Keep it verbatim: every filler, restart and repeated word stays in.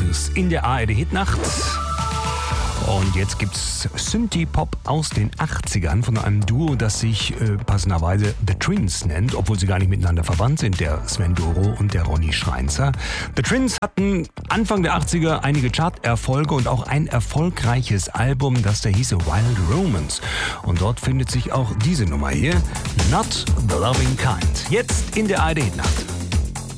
Romans in der A R D-Hitnacht. Und jetzt gibt's Synthie-Pop aus den achtzigern von einem Duo, das sich äh, passenderweise The Twins nennt, obwohl sie gar nicht miteinander verwandt sind, der Sven Doro und der Ronny Schreinzer. The Twins hatten Anfang der achtziger einige Charterfolge und auch ein erfolgreiches Album, das da hieße Wild Romans. Und dort findet sich auch diese Nummer hier, Not the Loving Kind. Jetzt in der A R D-Hitnacht.